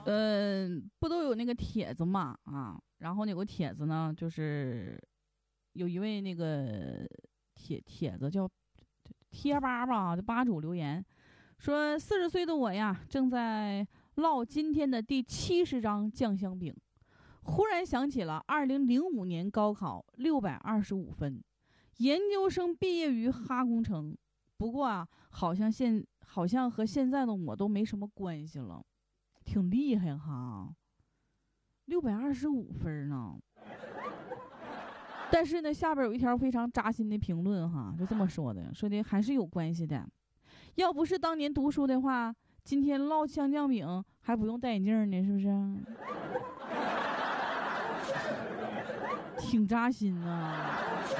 不都有那个帖子嘛啊？然后有个帖子呢，就是有一位那个帖子叫贴吧吧，就吧主留言说，40岁的我呀，正在烙今天的第70张酱香饼，忽然想起了2005年高考625分，研究生毕业于哈工程，不过啊，好像和现在的我都没什么关系了，挺厉害哈，625分呢。但是呢，下边有一条非常扎心的评论哈，就这么说的，说的还是有关系的。要不是当年读书的话，今天烙香酱饼还不用戴眼镜呢，是不是？挺扎心啊。